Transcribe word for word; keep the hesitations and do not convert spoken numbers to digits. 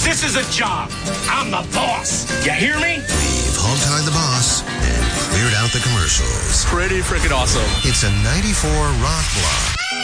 This is a job. I'm the boss. You hear me? Leave Hog Tie the boss and cleared out the commercials. Pretty freaking awesome. It's a ninety-four rock block.